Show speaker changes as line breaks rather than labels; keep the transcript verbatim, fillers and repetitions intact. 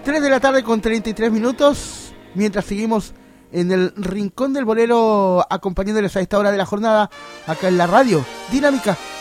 tres de la tarde con treinta y tres minutos, mientras seguimos en el Rincón del Bolero acompañándoles a esta hora de la jornada, acá en la radio Dinámica